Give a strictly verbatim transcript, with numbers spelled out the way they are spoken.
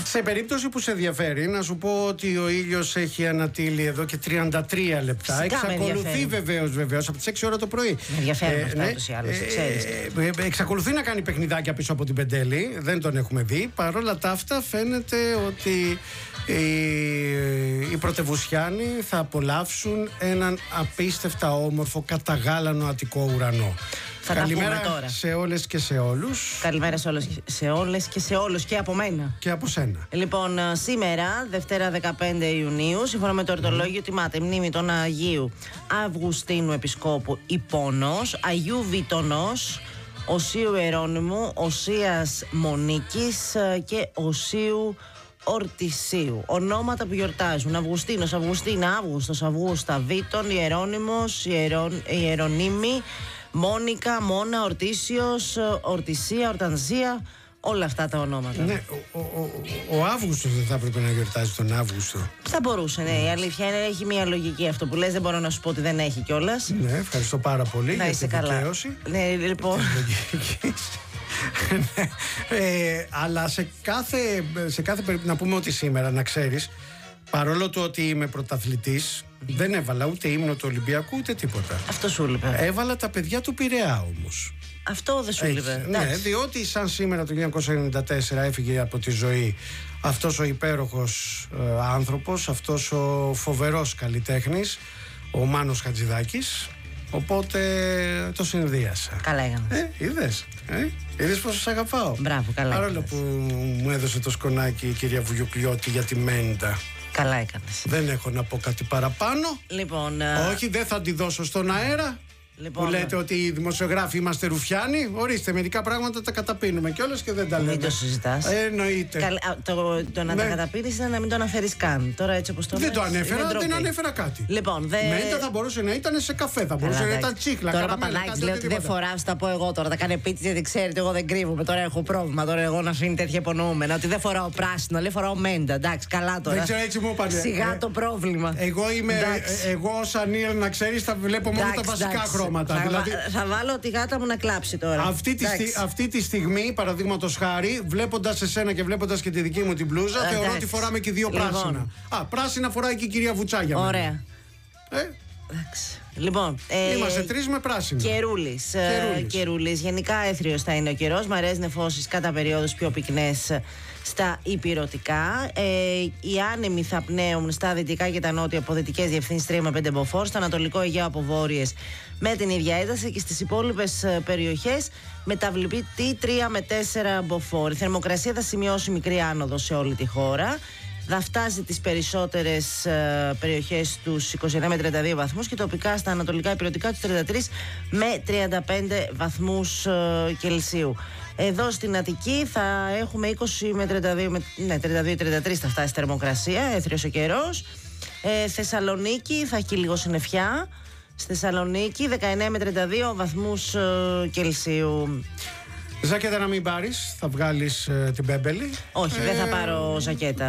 Σε περίπτωση που σε ενδιαφέρει, να σου πω ότι ο ήλιος έχει ανατείλει εδώ και τριάντα τρία λεπτά. Φυσικά εξακολουθεί βεβαίως, βεβαίως από τις έξι ώρα το πρωί. Με ενδιαφέρει αυτά ναι, ούτως ή άλλως, ε, ξέρεις. ε, ε, εξακολουθεί να κάνει παιχνιδάκια πίσω από την Πεντέλη. Δεν τον έχουμε δει. Παρ' όλα τα αυτά, φαίνεται ότι οι, οι πρωτεβουσιάνοι θα απολαύσουν έναν απίστευτα όμορφο καταγάλανο Αττικό ουρανό. Θα Καλημέρα τα τώρα. σε όλες και σε όλους. Καλημέρα σε όλες, σε όλες και σε όλους και από μένα. Και από σένα. Λοιπόν, σήμερα, Δευτέρα δεκαπέντε Ιουνίου, σύμφωνα με το ορτολόγιο, τιμάται η μνήμη των Αγίου Αυγουστίνου Επισκόπου Ιππώνος, Αγίου Βιτωνός, Οσίου Ιερώνυμου, Οσίας Μονίκης και Οσίου Ορτισίου. Ονόματα που γιορτάζουν: Αυγουστίνος, Αυγουστίνα, Αύγουστος, Αυγούστα, Βίτων, Ιερώνυμος, Ιερον, Ιερονύμη, Μόνικα, Μόνα, Ορτίσιος, Ορτισία, Ορτανσία. Όλα αυτά τα ονόματα. Ναι, ο, ο, ο, ο Αύγουστος δεν θα έπρεπε να γιορτάζει τον Αύγουστο. Θα μπορούσε, ναι. Η αλήθεια είναι έχει μια λογική αυτό που λες. Δεν μπορώ να σου πω ότι δεν έχει κιόλας. Ναι, ευχαριστώ πάρα πολύ να για είσαι την καλά. δικαίωση. Ναι, λοιπόν. ναι, ε, αλλά σε κάθε, σε κάθε περίπτωση να πούμε ότι σήμερα, να ξέρεις, παρόλο το ότι είμαι πρωταθλητής, δεν έβαλα ούτε ύμνο του Ολυμπιακού ούτε τίποτα. Αυτό σου λείπε. Έβαλα τα παιδιά του Πειραιά όμως. Αυτό δεν σου λείπε. Ναι, διότι σαν σήμερα το χίλια εννιακόσια ενενήντα τέσσερα έφυγε από τη ζωή αυτός ο υπέροχος ε, άνθρωπος, αυτός ο φοβερός καλλιτέχνης, ο Μάνος Χατζηδάκης. Οπότε το συνδύασα. Καλά έκανες. Ε, είδες. Ε, είδες πόσο σ' αγαπάω. Μπράβο, καλά. Παρόλο που μου έδωσε το σκονάκι η κυρία Βουγιουκλιώτη για τη Μέντα. Καλά έκανες. Δεν έχω να πω κάτι παραπάνω. Λοιπόν. Όχι, δεν θα τη δώσω στον αέρα. Λοιπόν, που λέτε ότι οι δημοσιογράφοι είμαστε ρουφιάνοι. Ορίστε, μερικά πράγματα τα καταπίνουμε κιόλας και δεν τα λέμε. Μην το συζητάς. Ε, εννοείται. Καλ, α, το, το να ναι. τα καταπίνεις είναι να μην το αναφέρεις καν. Τώρα έτσι όπως το Δεν λες, το ανέφερα, είναι δεν ανέφερα κάτι. Λοιπόν, δε... Μέντα θα μπορούσε να ήταν σε καφέ, θα μπορούσε Καλά, να ήταν τσίχλα. Τώρα καραμέλα, Παπαδάκης λέει ότι δεν φοράω, θα τα πω εγώ τώρα. Τα κάνει επίτηδες γιατί ξέρετε, εγώ δεν κρύβομαι. Τώρα έχω πρόβλημα. Τώρα εγώ να αφήνει τέτοια υπονοούμενα. Ότι δεν φοράω πράσινο, λέει φοράω μέντα. Εντάξει, καλά τώρα. Δεν ξέρω, έτσι μου είπανε. Σιγά ε, το πρόβλημα. Εγώ είμαι. Ε, εγώ ως Ανίελ, να ξέρεις, θα βλέπω μόνο εντάξει, τα βασικά εντάξει. χρώματα. Θα, δηλαδή, θα βάλω τη γάτα μου να κλάψει τώρα. Αυτή τη, στι, αυτή τη στιγμή, παραδείγματος χάρη, βλέποντας εσένα και βλέποντας και τη δική μου την μπλούζα, εντάξει. θεωρώ ότι φοράμε και δύο λοιπόν. πράσινα. Α, πράσινα φοράει και η κυρία Βουτσάγια. Ωραία. Ε? Εντάξει. Λοιπόν, ε, είμαστε τρεις με πράσινο. Καιρούλης. Καιρούλης. Καιρούλης. Γενικά έθριος θα είναι ο καιρός. Μαρές νεφώσεις κατά περιόδους πιο πυκνές στα υπηρωτικά. Ε, οι άνεμοι θα πνέουν στα δυτικά και τα νότια από δυτικές διευθύνσεις τρία με πέντε μποφόρ. Στο ανατολικό Αιγαίο από βόρειες με την ίδια ένταση και στις υπόλοιπες περιοχές μεταβλητή τρία με τέσσερα μποφόρ. Η θερμοκρασία θα σημειώσει μικρή άνοδο σε όλη τη χώρα. Θα φτάσει τις περισσότερες ε, περιοχές τους είκοσι εννέα με τριάντα δύο βαθμούς και τοπικά στα ανατολικά υπηρετικά τους τριάντα τρεις με τριάντα πέντε βαθμούς ε, Κελσίου. Εδώ στην Αττική θα έχουμε είκοσι με τριάντα δύο, με, ναι, τριάντα δύο τριάντα τρεις θα φτάσει θερμοκρασία, έθριος ο καιρός. Ε, Θεσσαλονίκη θα έχει λίγο συννεφιά. Στη Θεσσαλονίκη δεκαεννέα με τριάντα δύο βαθμούς ε, Κελσίου. Ζακέτα να μην πάρεις, θα βγάλεις ε, την πέμπελη. Όχι, ε... δεν θα πάρω ζακέτα.